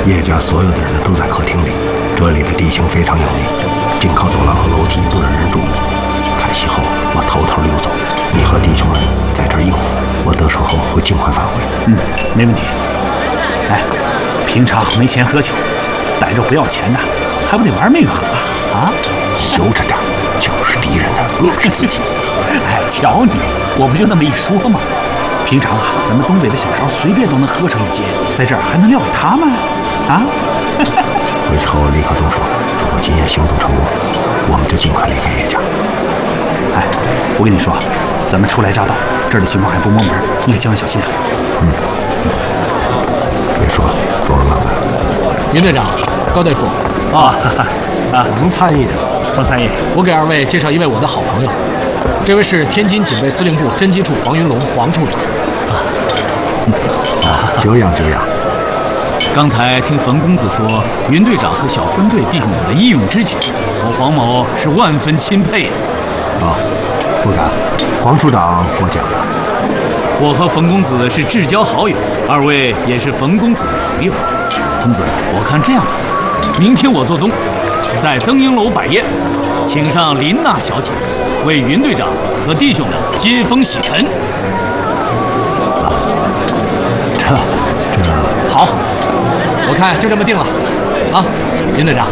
叶家所有的人呢都在客厅里，这里的地形非常有利，仅靠走廊和楼梯不让人注意。开席后，我偷偷溜走，你和弟兄们在这儿应付，我得手后会尽快返回。 没问题。哎，平常没钱喝酒，逮着不要钱的，还不得玩命喝啊？ 悠着点，就是敌人的命是自己。 哎，瞧你，我不就那么一说吗？平常啊，咱们东北的小烧随便都能喝上一斤，在这儿还能撂给他们啊？ 回去后立刻动手，如果今夜行动成功，我们就尽快离开叶家。 哎，我跟你说，咱们初来乍到，这儿的情况还不摸门，你可千万小心啊。 别说了，走了慢慢。 云队长，高大夫。 冯参议， 冯参议， 我给二位介绍一位我的好朋友，这位是天津警备司令部侦缉处黄云龙黄处长。 久仰久仰。 刚才听冯公子说，云队长和小分队弟兄们的义勇之举，我黄某是万分钦佩的。 不敢，黄处长过奖了。 我和冯公子是至交好友，二位也是冯公子的朋友。公子，我看这样吧，明天我做东，在登英楼摆宴，请上林娜小姐，为云队长和弟兄们接风洗尘。 这好，我看就这么定了。啊，云队长。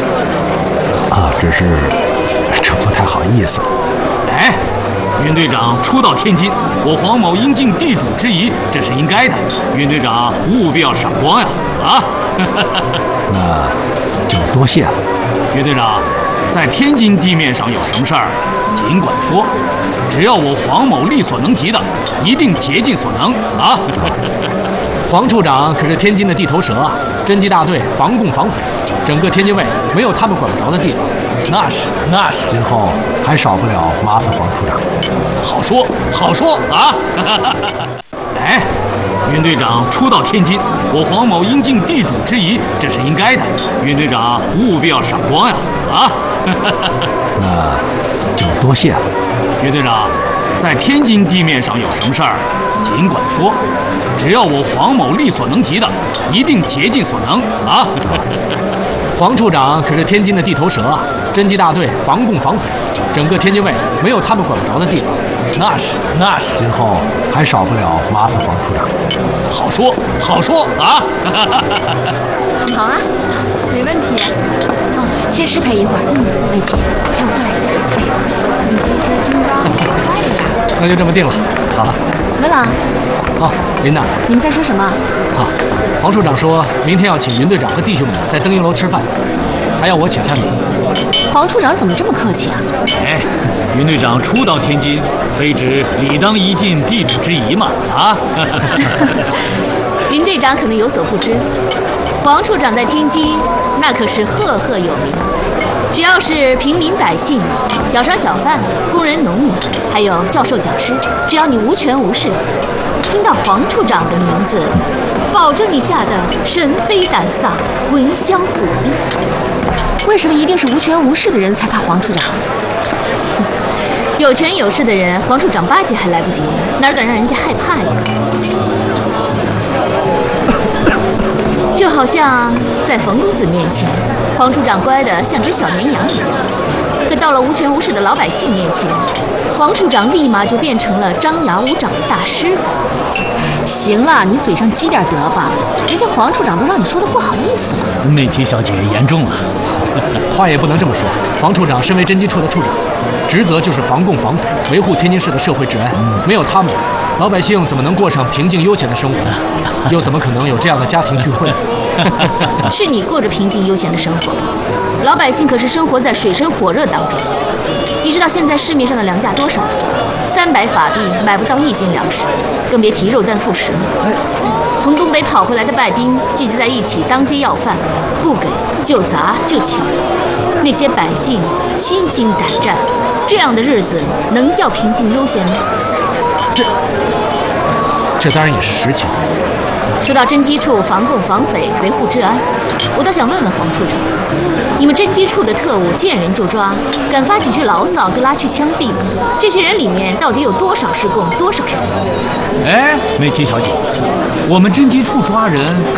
这不太好意思。 哎，云队长初到天津，我黄某应尽地主之谊，这是应该的。云队长务必要赏光呀！啊， 那就多谢了。 云队长，在天津地面上有什么事儿，尽管说，只要我黄某力所能及的，一定竭尽所能啊！ 黄处长可是天津的地头蛇啊，侦缉大队防共防匪，整个天津卫没有他们管不着的地方。那是。 今后还少不了麻烦黄处长。 好说啊！哎，云队长初到天津，我黄某应尽地主之谊，这是应该的。云队长务必要赏光呀！啊， 那就多谢了。 云队长，在天津地面上有什么事儿，尽管说，只要我黄某力所能及的，一定竭尽所能啊！ 黄处长可是天津的地头蛇啊，侦缉大队防共防匪，整个天津卫没有他们管不着的地方。那是。 今后还少不了麻烦黄处长。 好说啊！ 好啊，没问题。先失陪一会儿。魏姐，陪我过来一下。你这支针抓挺快的呀。 那就这么定了。好。 文朗。 琳娜。 你们在说什么？ 黄处长说明天要请云队长和弟兄们在登英楼吃饭，还要我请下你。 黄处长怎么这么客气啊？ 哎，云队长初到天津，非只理当一尽地主之谊嘛啊！ 云队长可能有所不知，黄处长在天津那可是赫赫有名。只要是平民百姓、小商小贩、工人农民，还有教授讲师，只要你无权无势，听到黄处长的名字，保证你吓得神飞胆丧、魂销骨立。为什么一定是无权无势的人才怕黄处长？有权有势的人，黄处长巴结还来不及，哪敢让人家害怕呀？就好像在冯公子面前，黄处长乖得像只小绵羊一样，可到了无权无势的老百姓面前，黄处长立马就变成了张牙舞爪的大狮子。行了，你嘴上积点德吧，人家黄处长都让你说的不好意思了。 美琪小姐严重了。 话也不能这么说，黄处长身为侦缉处的处长，职责就是防共防匪，维护天津市的社会治安。没有他们，老百姓怎么能过上平静悠闲的生活？又怎么可能有这样的家庭聚会？ 是你过着平静悠闲的生活，老百姓可是生活在水深火热当中。你知道现在市面上的粮价多少？300法币买不到1斤粮食，更别提肉蛋副食了。从东北跑回来的败兵聚集在一起，当街要饭，不给就砸就抢。那些百姓心惊胆战，这样的日子能叫平静悠闲吗？ 这当然也是实情。 说到侦缉处防共防匪，维护治安，我倒想问问黄处长，你们侦缉处的特务见人就抓，敢发几句牢骚就拉去枪毙，这些人里面到底有多少是共，多少是匪？ 哎，美琪小姐，我们侦缉处抓人